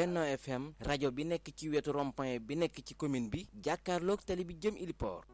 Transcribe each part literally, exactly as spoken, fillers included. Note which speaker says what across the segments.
Speaker 1: Benno F M rajo bi nekk ci wetu rond-point bi nekk ci commune bi jàkkaarloog tali bi jëm Iliport.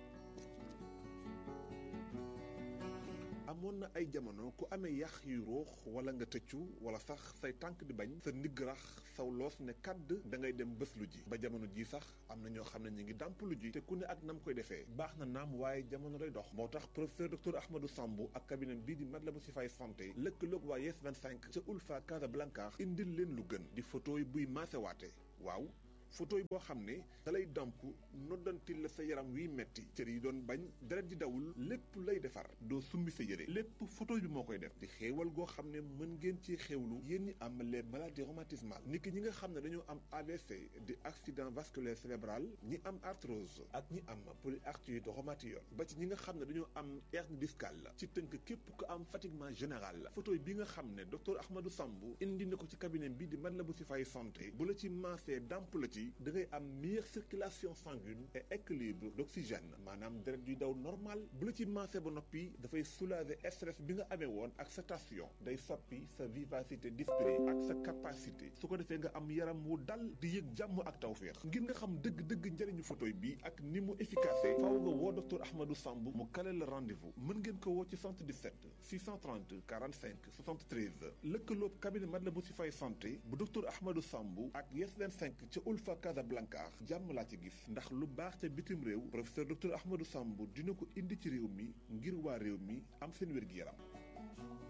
Speaker 2: amoon na ay jamono ku amee yax yu ruux wala nga tëccu wala sax say tànk di bañ sa ndigg rax saw loos ne kàdd da ngay dem bés lu ji ba jamono ji sax am na ñoo xam ne ñu ngi dàmp lu ji te ku ne ak nam koy defee baax na naam waaye jamono day dox moo tax professeur docteur Ahmadou Samb ak cabinet bii di Matlaboul Chifaay santé lëkkaloog waa Yes vingt-cinq ca Ulfa Casablanca indil leen lu gën di photo yi buy maasewaate waaw photo yi boo xam ne da lay damp noddantil la sa yaram wiy metti cër yi doon bañ deret di dawul lépp lay defar doo summi sa yére lépp photo bi moo koy def di xéewal goo xam ne mën ngeen ci xéewlu yéen ñi am les maladies rhumatismales niki ñi nga xam ne dañoo am A V C di accident vasculaire cérébral ñi am arthrose ak ñi am polyarthrite rhumatoïde ba ci ñi nga xam ne dañoo am hernie discale la ci tënk képp ko am fatiguement général la photo bi nga xam ne docteur Ahmadou Samb indi na ko ci cabinet bi di Matlaboul Chifaay santé bu la ci maasee damp la ci da ngay am meilleure circulation sanguine et équilibre d'oxygène maanaam deret yuy daw normal bu la ci maasee ba noppi dafay soulager stress bi nga amee woon ak sa tension day soppi sa vivacité d'esprit ak sa capacité su ko defee nga am yaram wu dal di yëg jàmm ak tawféex ngir nga xam dëgg-dëgg njëriñu photoy bi ak ni mu efficace faaw nga woo docteur Ahmadou Samb mu kale la rendez-vous mën ngeen ko woo ci soixante-dix-sept six cent trente quarante-cinq soixante-treize lëkkaloob cabinet Matlaboul Chifaay santé bu docteur Ahmadou Samb ak Yes vingt-cinq ca Ulfa Casablanca jàmm laa ci gis ndax lu baax ca bitim réew professeur docteur Ahmadou Samb dina ko indi ci réew mi ngir waa réew mi am seen wér-gi-yaram